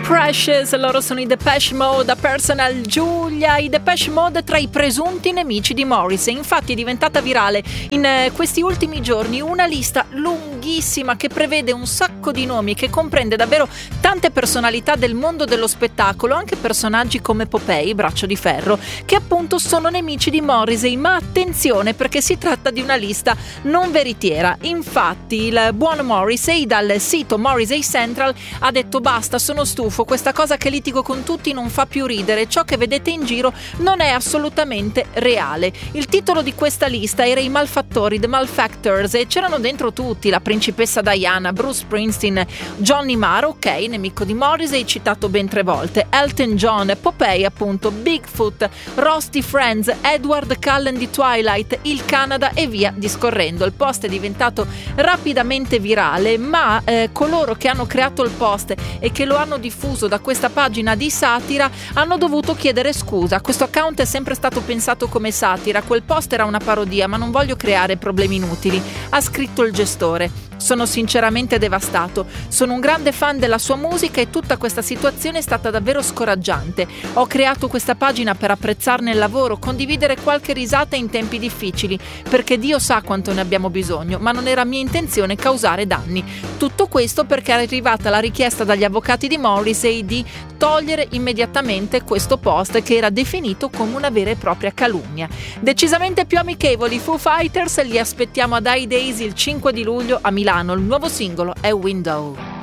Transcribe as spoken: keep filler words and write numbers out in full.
Precious, loro sono i Depeche Mode, a Personal Giulia, i Depeche Mode tra i presunti nemici di Morrissey. Infatti è diventata virale in eh, questi ultimi giorni una lista lunghissima che prevede un sacco di nomi, che comprende davvero tante personalità del mondo dello spettacolo, anche personaggi come Popeye, Braccio di Ferro, che appunto sono nemici di Morrissey. Ma attenzione, perché si tratta di una lista non veritiera. Infatti il buon Morrissey dal sito Morrissey Central ha detto: basta, sono stufo, questa cosa che litigo con tutti non fa più ridere, ciò che vedete in giro non è assolutamente reale. Il titolo di questa lista era I Malfattori, The Malfactors, e c'erano dentro tutti: la principessa Diana, Bruce Springsteen, Johnny Marr, ok, nemico di Morrissey, citato ben tre volte, Elton John, Popeye appunto, Bigfoot, Rusty Friends, Edward Cullen di Twilight, il Canada e via discorrendo. Il post è diventato rapidamente virale, ma eh, coloro che hanno creato il post e che lo hanno diffuso da questa pagina di satira hanno dovuto chiedere scusa. Questo account è sempre stato pensato come satira, quel post era una parodia, ma non voglio creare problemi inutili, ha scritto il gestore. Sono sinceramente devastato, sono un grande fan della sua musica e tutta questa situazione è stata davvero scoraggiante. Ho creato questa pagina per apprezzarne il lavoro, condividere qualche risata in tempi difficili, perché Dio sa quanto ne abbiamo bisogno, ma non era mia intenzione causare danni. Tutto questo perché è arrivata la richiesta dagli avvocati di Morrissey di togliere immediatamente questo post, che era definito come una vera e propria calunnia. Decisamente più amichevoli Foo Fighters, li aspettiamo ad I Days il cinque di luglio a Milano. Il nuovo singolo è Window.